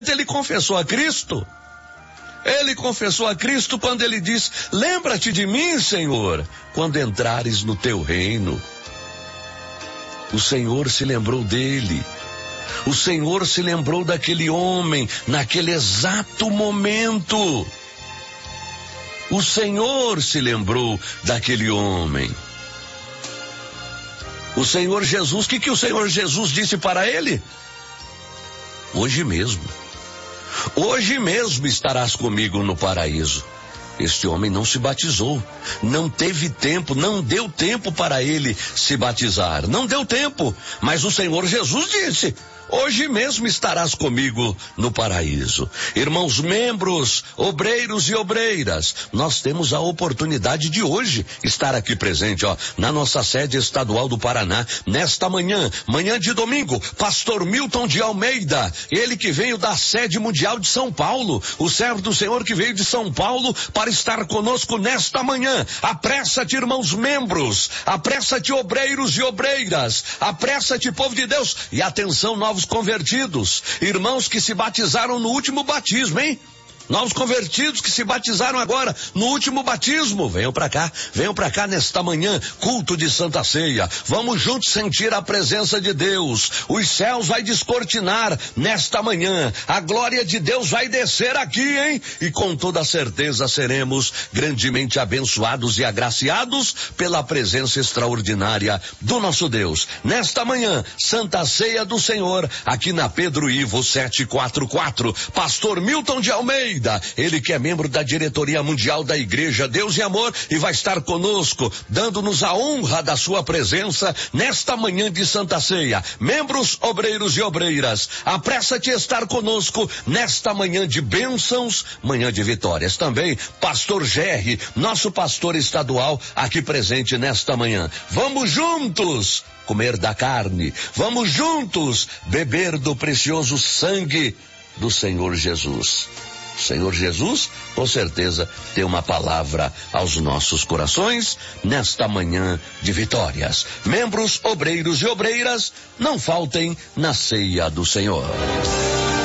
ele confessou a Cristo. Ele confessou a Cristo quando ele diz: lembra-te de mim, Senhor, quando entrares no teu reino. O Senhor se lembrou dele. O Senhor se lembrou daquele homem naquele exato momento. O Senhor se lembrou daquele homem. O Senhor Jesus, o que o Senhor Jesus disse para ele? Hoje mesmo estarás comigo no paraíso. Este homem não se batizou, não teve tempo, não deu tempo para ele se batizar, não deu tempo, mas o Senhor Jesus disse: hoje mesmo estarás comigo no paraíso. Irmãos membros, obreiros e obreiras, nós temos a oportunidade de hoje estar aqui presente, na nossa sede estadual do Paraná, nesta manhã de domingo. Pastor Milton de Almeida, ele que veio da sede mundial de São Paulo, o servo do Senhor que veio de São Paulo para estar conosco nesta manhã. Apressa-te, irmãos membros, apressa-te, obreiros e obreiras, apressa-te, povo de Deus, e atenção, novos convertidos, irmãos que se batizaram no último batismo, hein? Novos convertidos que se batizaram agora no último batismo, venham para cá nesta manhã, culto de Santa Ceia. Vamos juntos sentir a presença de Deus. Os céus vai descortinar nesta manhã. A glória de Deus vai descer aqui, hein? E com toda certeza seremos grandemente abençoados e agraciados pela presença extraordinária do nosso Deus. Nesta manhã, Santa Ceia do Senhor, aqui na Pedro Ivo 744. Pastor Milton de Almeida, ele que é membro da diretoria mundial da Igreja Deus e Amor, e vai estar conosco, dando-nos a honra da sua presença nesta manhã de Santa Ceia. Membros, obreiros e obreiras, apressa-te a estar conosco nesta manhã de bênçãos, manhã de vitórias. Também, Pastor Gerry, nosso pastor estadual, aqui presente nesta manhã. Vamos juntos comer da carne, vamos juntos beber do precioso sangue do Senhor Jesus. O Senhor Jesus, com certeza, tem uma palavra aos nossos corações nesta manhã de vitórias. Membros, obreiros e obreiras, não faltem na ceia do Senhor.